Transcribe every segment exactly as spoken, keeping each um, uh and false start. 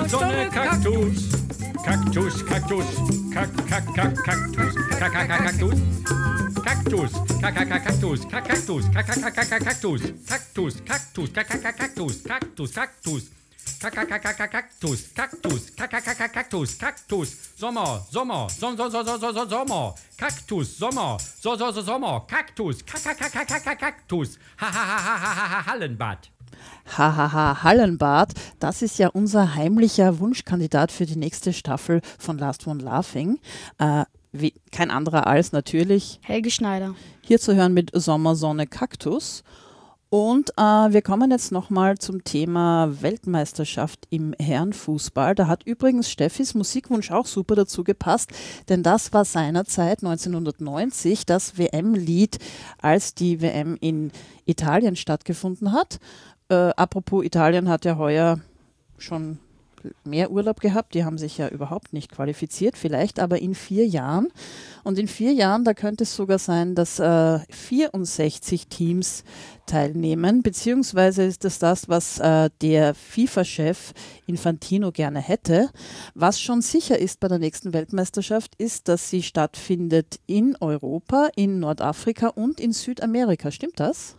Sonne, Kaktus. Kaktus, Kaktus, Kak, Kak, Kak, Kaktus, Kak, Kak, Kaktus. Kaktus, Kak, Kak, Kaktus, Kak, Kaktus, Kak, Kak, Kak, Kaktus, Kaktus, Kaktus, Kak, Kak, Kaktus, Kaktus, Kaktus. Kaktus, Kaktus, Kaktus, Kaktus, Sommer, Sommer, Son, so, so, so, so, so, Sommer, Kaktus, Sommer, so, so, so, Sommer, Kaktus, Kaktus, ha, ha, ha, ha, ha, ha, Hallenbad. Hahaha, Hallenbad, das ist ja unser heimlicher Wunschkandidat für die nächste Staffel von Last One Laughing. Äh, wie, kein anderer als natürlich Helge Schneider. Hier zu hören mit Sommer, Sonne, Kaktus. Und äh, wir kommen jetzt nochmal zum Thema Weltmeisterschaft im Herrenfußball. Da hat übrigens Steffis Musikwunsch auch super dazu gepasst, denn das war seinerzeit neunzehnhundertneunzig das W M-Lied, als die W M in Italien stattgefunden hat. Äh, apropos, Italien hat ja heuer schon mehr Urlaub gehabt, die haben sich ja überhaupt nicht qualifiziert, vielleicht aber in vier Jahren. Und in vier Jahren, da könnte es sogar sein, dass äh, vierundsechzig Teams teilnehmen, beziehungsweise ist das das, was äh, der FIFA-Chef Infantino gerne hätte. Was schon sicher ist bei der nächsten Weltmeisterschaft, ist, dass sie stattfindet in Europa, in Nordafrika und in Südamerika. Stimmt das?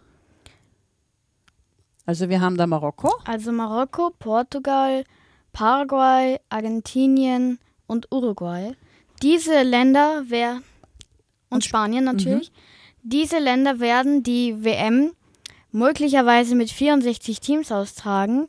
Also wir haben da Marokko. Also Marokko, Portugal, Paraguay, Argentinien und Uruguay. Diese Länder werden, und Spanien natürlich, mhm. diese Länder werden die W M möglicherweise mit vierundsechzig Teams austragen.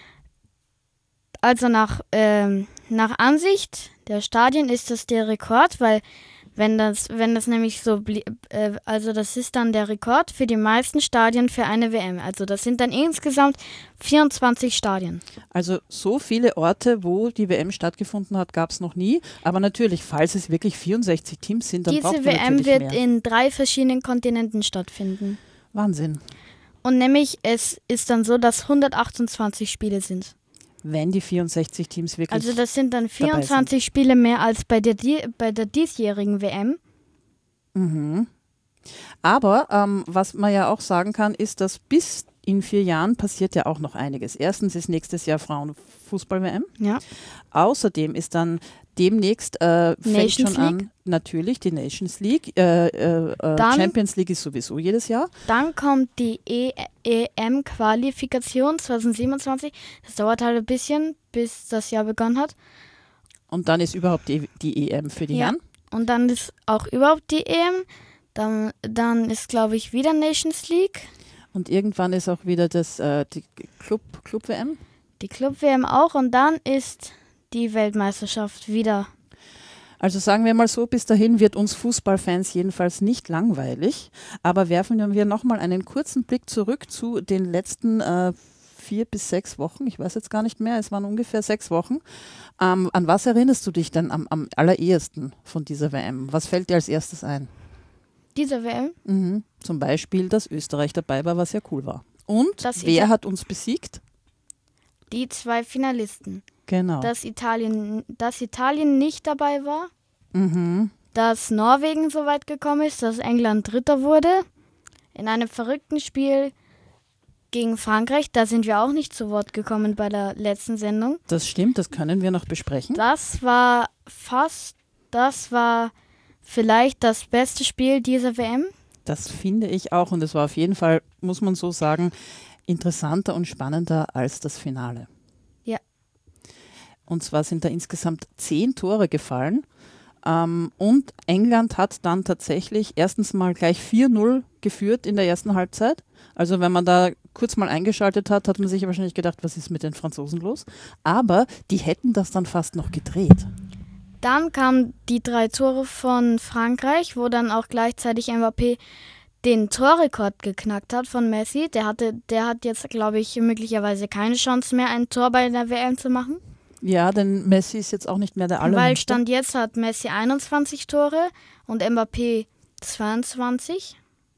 Also nach, ähm, nach Ansicht der Stadien ist das der Rekord, weil wenn das, wenn das nämlich so, blie- äh, also das ist dann der Rekord für die meisten Stadien für eine W M. Also das sind dann insgesamt vierundzwanzig Stadien. Also so viele Orte, wo die W M stattgefunden hat, gab es noch nie. Aber natürlich, falls es wirklich vierundsechzig Teams sind, dann braucht man Diese W M natürlich wird mehr. in drei verschiedenen Kontinenten stattfinden. Wahnsinn. Und nämlich, es ist dann so, dass hundertachtundzwanzig Spiele sind. Wenn die vierundsechzig Teams wirklich Also das sind dann vierundzwanzig Spiele mehr als bei der, die, bei der diesjährigen W M. Mhm. Aber ähm, was man ja auch sagen kann, ist, dass bis in vier Jahren passiert ja auch noch einiges. Erstens ist nächstes Jahr Frauenfußball-W M. Ja. Außerdem ist dann demnächst, äh, fängt Nations schon an, League. natürlich die Nations League. Äh, äh, Dann- Champions League ist sowieso jedes Jahr. Dann kommt die E M-Qualifikation zwanzig siebenundzwanzig. Das dauert halt ein bisschen, bis das Jahr begonnen hat. Und dann ist überhaupt die, die E M für die Ja. Herren. Und dann ist auch überhaupt die E M. Dann, dann ist, glaube ich, wieder Nations League. Und irgendwann ist auch wieder das äh, die Club, Club-W M. Die Club-W M auch. Und dann ist die Weltmeisterschaft wieder. Also sagen wir mal so, bis dahin wird uns Fußballfans jedenfalls nicht langweilig. Aber werfen wir nochmal einen kurzen Blick zurück zu den letzten äh, vier bis sechs Wochen. Ich weiß jetzt gar nicht mehr, es waren ungefähr sechs Wochen. Ähm, an was erinnerst du dich denn am, am allerersten von dieser W M? Was fällt dir als erstes ein? Diese W M. Mhm. Zum Beispiel, dass Österreich dabei war, was ja cool war. Und Das wer Ita- hat uns besiegt? Die zwei Finalisten. Genau. Dass Italien, dass Italien nicht dabei war. Mhm. Dass Norwegen so weit gekommen ist, dass England Dritter wurde. In einem verrückten Spiel gegen Frankreich. Da sind wir auch nicht zu Wort gekommen bei der letzten Sendung. Das stimmt, das können wir noch besprechen. Das war fast, das war vielleicht das beste Spiel dieser W M. Das finde ich auch und es war auf jeden Fall, muss man so sagen, interessanter und spannender als das Finale. Ja. Und zwar sind da insgesamt zehn Tore gefallen ähm, und England hat dann tatsächlich erstens mal gleich vier null geführt in der ersten Halbzeit. Also wenn man da kurz mal eingeschaltet hat, hat man sich wahrscheinlich gedacht, was ist mit den Franzosen los? Aber die hätten das dann fast noch gedreht. Dann kamen die drei Tore von Frankreich, wo dann auch gleichzeitig Mbappé den Torrekord geknackt hat von Messi. Der hatte, der hat jetzt, glaube ich, möglicherweise keine Chance mehr, ein Tor bei der W M zu machen. Ja, denn Messi ist jetzt auch nicht mehr der allerjüngste. Weil Stand jetzt hat Messi einundzwanzig Tore und Mbappé zweiundzwanzig.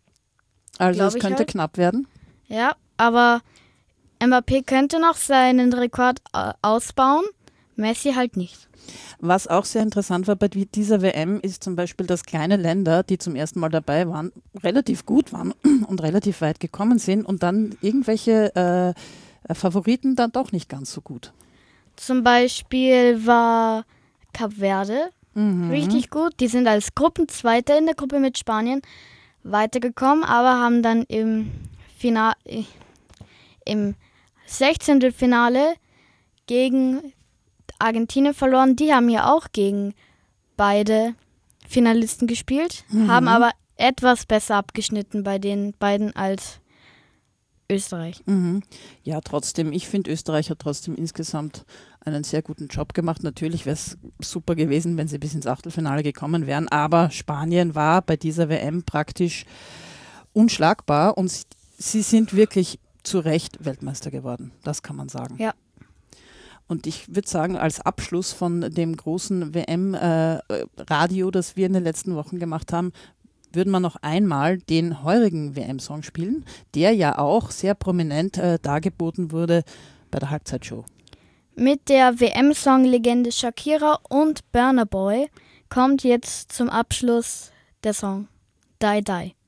Also glaub es ich könnte halt. knapp werden. Ja, aber Mbappé könnte noch seinen Rekord äh, ausbauen, Messi halt nicht. Was auch sehr interessant war bei dieser W M ist zum Beispiel, dass kleine Länder, die zum ersten Mal dabei waren, relativ gut waren und relativ weit gekommen sind und dann irgendwelche äh, Favoriten dann doch nicht ganz so gut. Zum Beispiel war Kap Verde Mhm. richtig gut. Die sind als Gruppenzweiter in der Gruppe mit Spanien weitergekommen, aber haben dann im Final, im Sechzehntelfinale gegen Argentinien verloren. Die haben ja auch gegen beide Finalisten gespielt, Mhm. haben aber etwas besser abgeschnitten bei den beiden als Österreich. Mhm. Ja, trotzdem, ich finde, Österreich hat trotzdem insgesamt einen sehr guten Job gemacht. Natürlich wäre es super gewesen, wenn sie bis ins Achtelfinale gekommen wären, aber Spanien war bei dieser W M praktisch unschlagbar und sie, sie sind wirklich zu Recht Weltmeister geworden. Das kann man sagen. Ja. Und ich würde sagen, als Abschluss von dem großen W M-Radio, das wir in den letzten Wochen gemacht haben, würden wir noch einmal den heurigen W M-Song spielen, der ja auch sehr prominent äh, dargeboten wurde bei der Halbzeitshow. Mit der W M-Song-Legende Shakira und Burna Boy kommt jetzt zum Abschluss der Song Die Die.